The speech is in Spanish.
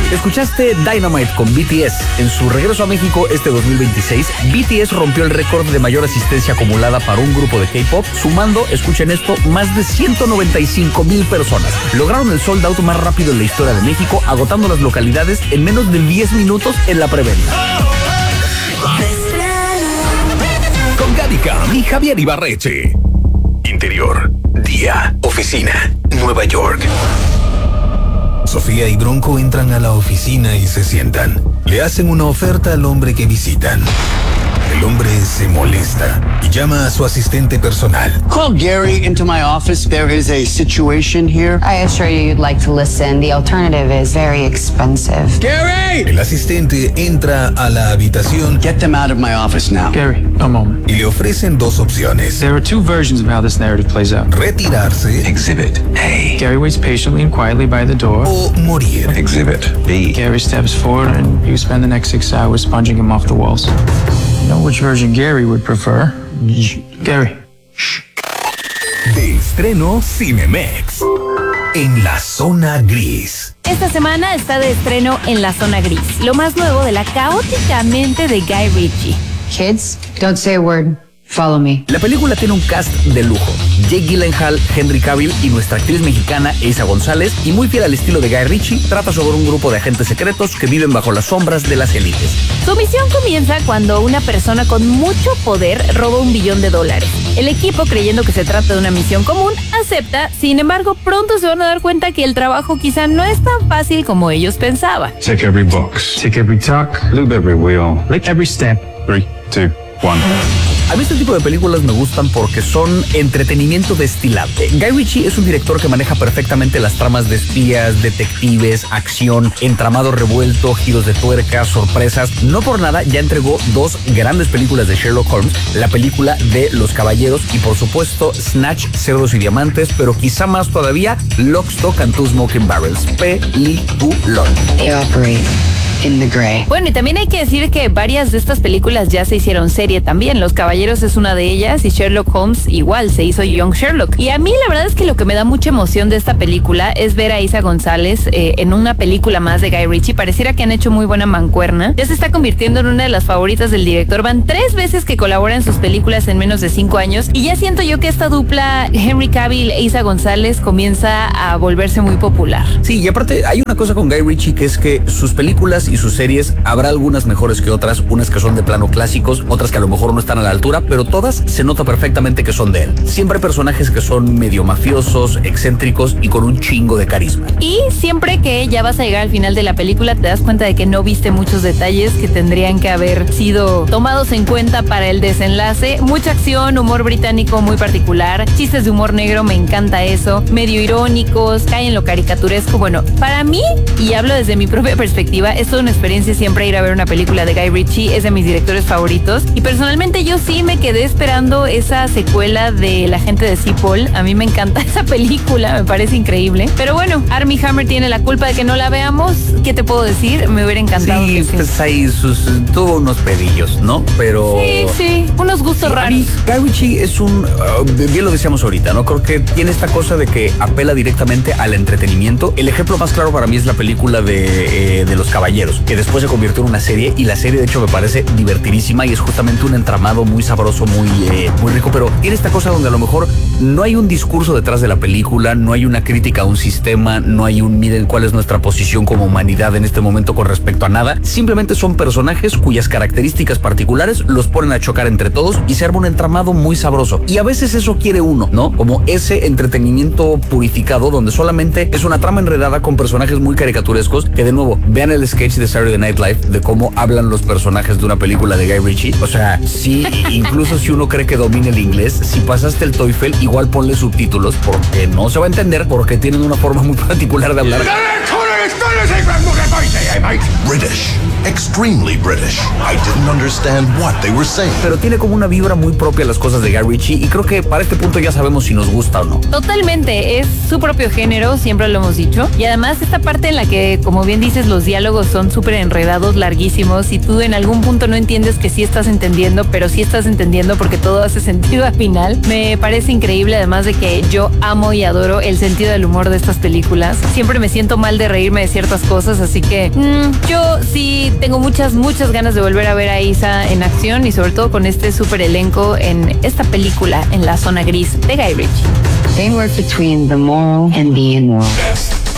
Escuchaste Dynamite con BTS. En su regreso a México este 2026, BTS rompió el récord de mayor asistencia acumulada para un grupo de K-pop, sumando, escuchen esto, más de 195,000 personas. Lograron el sold out más rápido en la historia de México, agotando las localidades en menos de 10 minutos en la preventa. Con Gaby Cam y Javier Ibarreche. Interior, día, oficina, Nueva York. Sofía y Bronco entran a la oficina y se sientan. Le hacen una oferta al hombre que visitan. El hombre se molesta y llama a su asistente personal. Call Gary into my office. There is a situation here. I assure you you'd like to listen. The alternative is very expensive. Gary! El asistente entra a la habitación. Get them out of my office now. Gary, a moment. Y le ofrecen dos opciones. There are two versions of how this narrative plays out. Retirarse. Exhibit A. Gary waits patiently and quietly by the door. O morir. Exhibit B. Gary steps forward and you spend the next 6 hours sponging him off the walls. You know which version Gary would prefer. Gary. De estreno Cinemex. En la zona gris. Esta semana está de estreno En la zona gris, lo más nuevo de la caótica mente de Guy Ritchie. Kids, don't say a word. Follow me. La película tiene un cast de lujo. Jake Gyllenhaal, Henry Cavill y nuestra actriz mexicana Eiza González, y muy fiel al estilo de Guy Ritchie, trata sobre un grupo de agentes secretos que viven bajo las sombras de las élites. Su misión comienza cuando una persona con mucho poder roba $1 billón. El equipo, creyendo que se trata de una misión común, acepta. Sin embargo, pronto se van a dar cuenta que el trabajo quizá no es tan fácil como ellos pensaban. Check every box. Check every tuck. Loop every wheel. Lick every step. 3, 2, 1. A mí este tipo de películas me gustan porque son entretenimiento destilado. Guy Ritchie es un director que maneja perfectamente las tramas de espías, detectives, acción, entramado revuelto, giros de tuerca, sorpresas. No por nada ya entregó 2 grandes películas de Sherlock Holmes, la película de Los Caballeros y por supuesto Snatch, Cerdos y Diamantes, pero quizá más todavía Lock, Stock and Two Smoking Barrels. Peliculón. They operate in the gray. Bueno, y también hay que decir que varias de estas películas ya se hicieron serie también. Los Caballeros es una de ellas y Sherlock Holmes igual, se hizo Young Sherlock. Y a mí la verdad es que lo que me da mucha emoción de esta película es ver a Eiza González en una película más de Guy Ritchie. Pareciera que han hecho muy buena mancuerna. Ya se está convirtiendo en una de las favoritas del director. Van 3 veces que colabora en sus películas en menos de 5 años y ya siento yo que esta dupla Henry Cavill e Eiza González comienza a volverse muy popular. Sí, y aparte hay una cosa con Guy Ritchie que es que sus películas y sus series habrá algunas mejores que otras, unas que son de plano clásicos, otras que a lo mejor no están a la altura, pero todas se nota perfectamente que son de él. Siempre hay personajes que son medio mafiosos, excéntricos y con un chingo de carisma. Y siempre que ya vas a llegar al final de la película te das cuenta de que no viste muchos detalles que tendrían que haber sido tomados en cuenta para el desenlace. Mucha acción, humor británico muy particular, chistes de humor negro, me encanta eso, medio irónicos, caen en lo caricaturesco. Bueno, para mí, y hablo desde mi propia perspectiva, es toda una experiencia siempre ir a ver una película de Guy Ritchie, es de mis directores favoritos y personalmente yo sí me quedé esperando esa secuela de La gente de Cipoll. A mí me encanta esa película, me parece increíble, pero bueno, Armie Hammer tiene la culpa de que no la veamos. ¿Qué te puedo decir? Me hubiera encantado. Sí, pues ahí tuvo unos pedillos, ¿no? Pero sí, unos gustos raros. Guy Ritchie es un, bien lo decíamos ahorita, ¿no? Creo que tiene esta cosa de que apela directamente al entretenimiento. El ejemplo más claro para mí es la película de Los Caballeros, que después se convirtió en una serie y la serie de hecho me parece divertidísima y es justamente un entramado muy sabroso, muy rico, pero tiene esta cosa donde a lo mejor no hay un discurso detrás de la película, no hay una crítica a un sistema, no hay un miren cuál es nuestra posición como humanidad en este momento con respecto a nada. Simplemente son personajes cuyas características particulares los ponen a chocar entre todos y se arma un entramado muy sabroso. Y a veces eso quiere uno, ¿no? Como ese entretenimiento purificado donde solamente es una trama enredada con personajes muy caricaturescos que, de nuevo, vean el sketch de Saturday Night Live de cómo hablan los personajes de una película de Guy Ritchie. O sea, sí, incluso si uno cree que domina el inglés, si pasaste el TOEFL, igual ponle subtítulos porque no se va a entender, porque tienen una forma muy particular de hablar. British. Extremely British. I didn't understand what they were saying. Pero tiene como una vibra muy propia las cosas de Guy Ritchie y creo que para este punto ya sabemos si nos gusta o no. Totalmente, es su propio género, siempre lo hemos dicho. Y además esta parte en la que, como bien dices, los diálogos son súper enredados, larguísimos y tú en algún punto no entiendes que sí estás entendiendo, pero sí estás entendiendo porque todo hace sentido al final. Me parece increíble, además de que yo amo y adoro el sentido del humor de estas películas. Siempre me siento mal de reírme de ciertas cosas, así que Yo sí tengo muchas ganas de volver a ver a Isa en acción y sobre todo con este super elenco en esta película, En la zona gris, de Guy Ritchie. They work between the moral and the immoral.